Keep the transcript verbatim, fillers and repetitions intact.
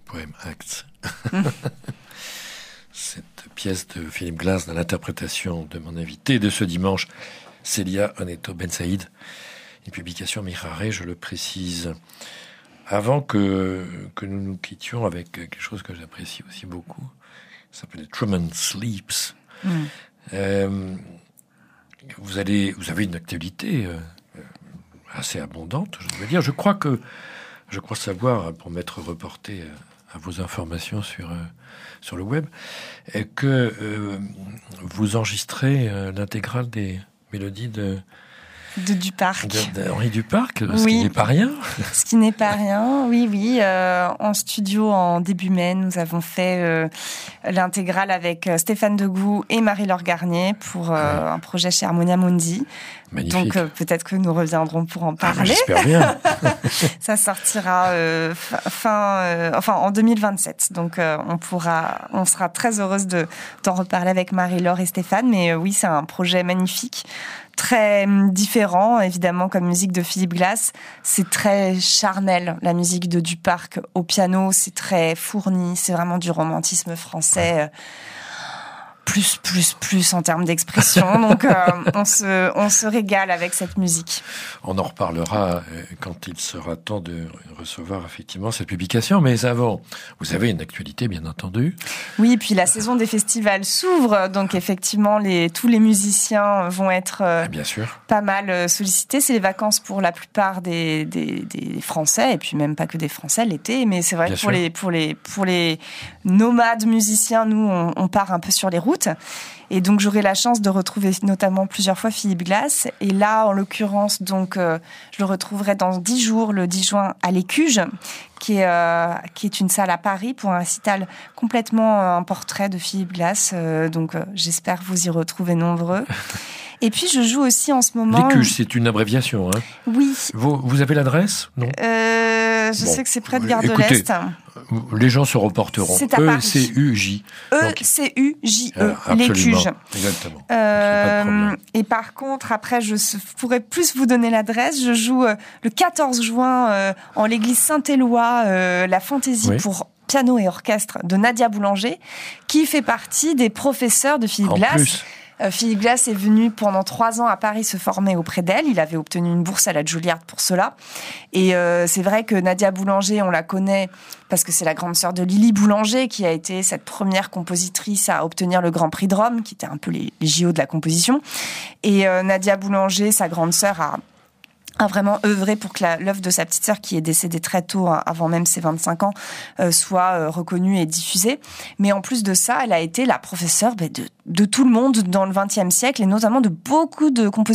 poème Acts. Cette pièce de Philippe Glass dans l'interprétation de mon invité de ce dimanche, Célia Oneto Ben Saïd, une publication Mirare, je le précise. Avant que, que nous nous quittions avec quelque chose que j'apprécie aussi beaucoup, ça s'appelle Truman Sleeps. Mm. Euh, vous, allez, vous avez une actualité euh, assez abondante, je dois dire. Je crois que, je crois savoir, pour m'être reporté à vos informations sur, euh, sur le web, que euh, vous enregistrez euh, l'intégrale des mélodies de... De Duparc. De, de Henri Duparc, oui. Ce qui n'est pas rien. Ce qui n'est pas rien, oui, oui. Euh, en studio, en début mai, nous avons fait euh, l'intégrale avec Stéphane Degout et Marie-Laure Garnier pour euh, ouais. un projet chez Harmonia Mundi. Magnifique. Donc euh, peut-être que nous reviendrons pour en parler. Ah, j'espère bien. Ça sortira euh, fin, euh, enfin en deux mille vingt-sept. Donc euh, on pourra, on sera très heureuse de d'en reparler avec Marie-Laure et Stéphane. Mais euh, oui, c'est un projet magnifique. Très différent, évidemment, comme musique de Philippe Glass. C'est très charnel, la musique de Duparc au piano. C'est très fourni. C'est vraiment du romantisme français. Ouais. Plus, plus, plus en termes d'expression. Donc, euh, on se, on se régale avec cette musique. On en reparlera quand il sera temps de recevoir effectivement cette publication. Mais avant, vous avez une actualité, bien entendu. Oui, puis la saison des festivals s'ouvre. Donc, effectivement, les, tous les musiciens vont être euh, bien sûr. pas mal sollicités. C'est les vacances pour la plupart des, des, des Français. Et puis, même pas que des Français l'été. Mais c'est vrai bien que pour les, pour, les, pour les nomades musiciens, nous, on, on part un peu sur les routes. Et donc j'aurai la chance de retrouver notamment plusieurs fois Philippe Glass. Et là, en l'occurrence, donc euh, je le retrouverai dans dix jours, le dix juin, à l'Écuge, qui est euh, qui est une salle à Paris pour un récital complètement euh, un portrait de Philippe Glass. Euh, donc euh, j'espère vous y retrouver nombreux. Et puis je joue aussi en ce moment. L'Écuge, c'est une abréviation, hein ? Oui. Vous, vous avez l'adresse ? Non. Euh, je bon. sais que c'est près de Gare de l'Est. Les gens se reporteront. C'est à Paris. E C U J. E C U J E, ah, l'Écuge. Exactement. Euh, et par contre, après, je pourrais plus vous donner l'adresse. Je joue euh, le quatorze juin euh, en l'église Saint-Éloi, euh, la fantaisie oui. pour piano et orchestre de Nadia Boulanger, qui fait partie des professeurs de Philippe en Glass. Plus. Euh, Philippe Glass est venu pendant trois ans à Paris se former auprès d'elle. Il avait obtenu une bourse à la Juilliard pour cela. Et euh, c'est vrai que Nadia Boulanger, on la connaît parce que c'est la grande sœur de Lily Boulanger qui a été cette première compositrice à obtenir le Grand Prix de Rome, qui était un peu les, les J O de la composition. Et euh, Nadia Boulanger, sa grande sœur, a a vraiment œuvré pour que la, l'œuvre de sa petite sœur, qui est décédée très tôt, avant même ses vingt-cinq ans, euh, soit euh, reconnue et diffusée. Mais en plus de ça, elle a été la professeure bah, de, de tout le monde dans le vingtième siècle, et notamment de beaucoup de compositeurs